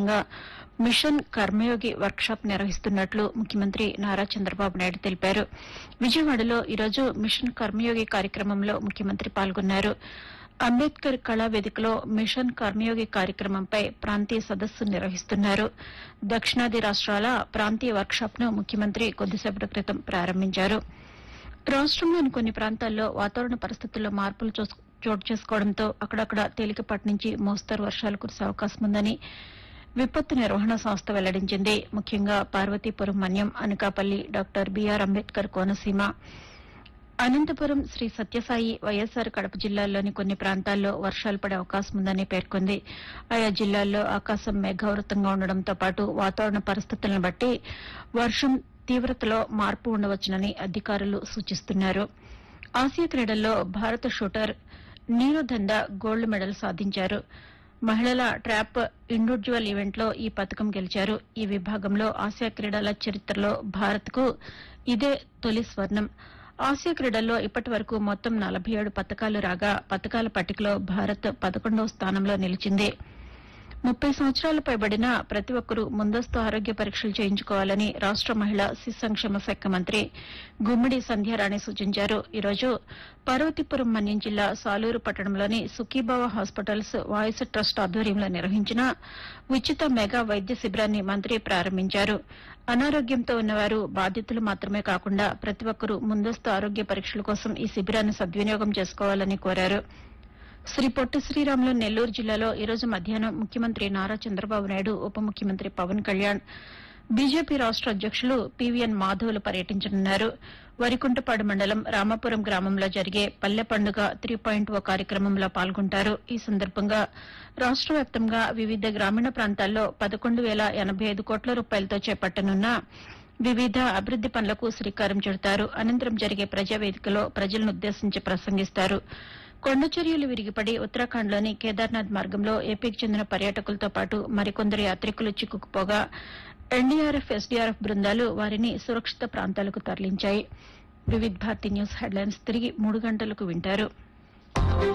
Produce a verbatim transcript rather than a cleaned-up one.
భాగంగా మిషన్ కర్మయోగి వర్క్షాప్ నిర్వహిస్తున్నట్లు ముఖ్యమంత్రి నారా చంద్రబాబు నాయుడు తెలిపారు. విజయవాడలో ఈరోజు మిషన్ కర్మయోగి కార్యక్రమంలో ముఖ్యమంత్రి పాల్గొన్నారు. అంబేద్కర్ కళా వేదికలో మిషన్ కర్మయోగి కార్యక్రమంపై ప్రాంతీయ సదస్సు నిర్వహిస్తున్నారు. దక్షిణాది రాష్ట్రాల ప్రాంతీయ వర్క్షాప్ను ముఖ్యమంత్రి కొద్దిసేపటి క్రితం ప్రారంభించారు. రాష్టంలోని కొన్ని ప్రాంతాల్లో వాతావరణ పరిస్థితుల్లో మార్పులు చోటు చేసుకోవడంతో అక్కడక్కడ తేలికపాటి నుంచి మోస్తరు వర్షాలు కురిసే అవకాశం ఉందని విపత్తు నిర్వహణ సంస్థ వెల్లడించింది. ముఖ్యంగా పార్వతీపురం మన్యం, అనకాపల్లి, డాక్టర్ బీఆర్ అంబేద్కర్ కోనసీమ, అనంతపురం, శ్రీ సత్యసాయి, వైఎస్సార్ కడప జిల్లాల్లోని కొన్ని ప్రాంతాల్లో వర్షాలు పడే అవకాశం ఉందని పేర్కొంది. ఆయా జిల్లాల్లో ఆకాశం మేఘావృతంగా ఉండడంతో పాటు వాతావరణ పరిస్థితులను బట్టి వర్షం తీవ్రతలో మార్పు ఉండవచ్చునని అధికారులు సూచిస్తున్నారు. ఆసియా క్రీడల్లో భారత షూటర్ నీరుదంద గోల్డ్ మెడల్ సాధించారు. మహిళల ట్రాప్ ఇండివిడ్యువల్ ఈవెంట్లో ఈ పతకం గెలిచారు. ఈ విభాగంలో ఆసియా క్రీడల చరిత్రలో భారత్కు ఇదే తొలి స్వర్ణం. ఆసియా క్రీడల్లో ఇప్పటి వరకు మొత్తం నలభై ఏడు పతకాలు రాగా పతకాల పట్టికలో భారత్ పదకొండవ స్థానంలో నిలిచింది. ముప్పై సంవత్సరాలు పైబడిన ప్రతి ఒక్కరూ ముందస్తు ఆరోగ్య పరీక్షలు చేయించుకోవాలని రాష్ట మహిళా శిశు సంక్షేమ శాఖ మంత్రి గుమ్మిడి సంధ్యారాణి సూచించారు. ఈరోజు పార్వతీపురం మన్యం జిల్లా సాలూరు పట్టణంలోని సుఖీభావ హాస్పిటల్స్ వాయిస్ ట్రస్ట్ ఆధ్వర్యంలో నిర్వహించిన ఉచిత మెగా వైద్య శిబిరాన్ని మంత్రి ప్రారంభించారు. అనారోగ్యంతో ఉన్నవారు, బాధితులు మాత్రమే కాకుండా ప్రతి ఒక్కరూ ముందస్తు ఆరోగ్య పరీక్షల కోసం ఈ శిబిరాన్ని సద్వినియోగం చేసుకోవాలని కోరారు. శ్రీ పొట్టి శ్రీరాములు నెల్లూరు జిల్లాలో ఈరోజు మధ్యాహ్నం ముఖ్యమంత్రి నారా చంద్రబాబు నాయుడు, ఉప ముఖ్యమంత్రి పవన్ కళ్యాణ్, బీజేపీ రాష్ట అధ్యకులు పీవీఎన్ మాధవ్లు పర్యటించనున్నారు. వరికుంటపాడు మండలం రామాపురం గ్రామంలో జరిగే పల్లె పండుగ త్రీ పాయింట్ ఓ కార్యక్రమంలో పాల్గొంటారు. ఈ సందర్భంగా రాష్ట వ్యాప్తంగా వివిధ గ్రామీణ ప్రాంతాల్లో పదకొండు వేల ఎనబై ఐదు కోట్ల రూపాయలతో చేపట్టనున్న వివిధ అభివృద్ది పనులకు శ్రీకారం చుడతారు. అనంతరం జరిగే ప్రజావేదికలో ప్రజలనుద్దేశించి ప్రసంగిస్తారు. కొండచర్యలు విరిగిపడి ఉత్తరాఖండ్లోని కేదార్నాథ్ మార్గంలో ఏపీకి చెందిన పర్యాటకులతో పాటు మరికొందరు యాత్రికులు చిక్కుకుపోగా ఎన్డీఆర్ఎఫ్, ఎస్డీఆర్ఎఫ్ బృందాలు వారిని సురక్షిత ప్రాంతాలకు తరలించాయి. వివిధ భారతి న్యూస్ హెడ్లైన్స్ తిరిగి మూడు గంటలకు వింటారు.